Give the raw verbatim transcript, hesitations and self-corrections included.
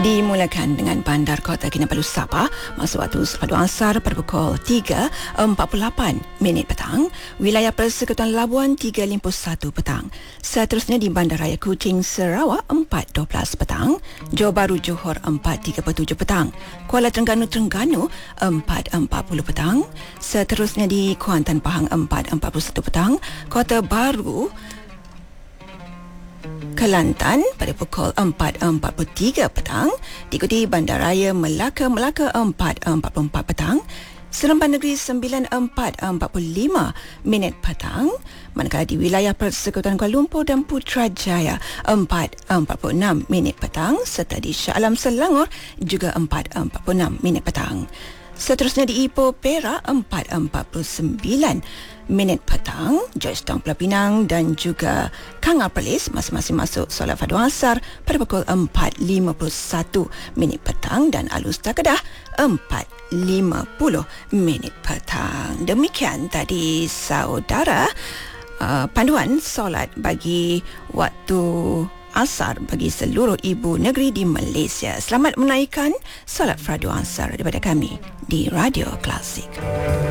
Dimulakan dengan Bandar Kota Kinabalu Sabah masa waktu sepadu asar pada pukul tiga empat puluh lapan minit petang, wilayah Persekutuan Labuan tiga lima puluh satu petang. Seterusnya di Bandaraya Kuching Sarawak empat dua belas petang, Johor Bahru Johor empat tiga puluh tujuh petang, Kuala Terengganu Terengganu empat empat puluh petang. Seterusnya di Kuantan Pahang empat empat puluh satu petang, Kota Baru Kelantan pada pukul empat empat puluh tiga petang, diikuti Bandaraya Melaka Melaka empat empat puluh empat petang, Seremban Negeri sembilan empat empat puluh lima minit petang, manakala di wilayah Persekutuan Kuala Lumpur dan Putrajaya empat empat puluh enam minit petang, serta di Shah Alam Selangor juga empat empat puluh enam minit petang. Seterusnya di Ipoh Perak empat empat puluh sembilan minit petang, Georgetown Pulau Pinang dan juga Kangar Perlis masing-masing masuk solat fardu asar pada pukul empat lima puluh satu minit petang, dan Alus Kedah empat lima puluh minit petang. Demikian tadi saudara uh, panduan solat bagi waktu asar bagi seluruh ibu negeri di Malaysia. Selamat menaikkan solat fardu asar daripada kami di Radio Klasik.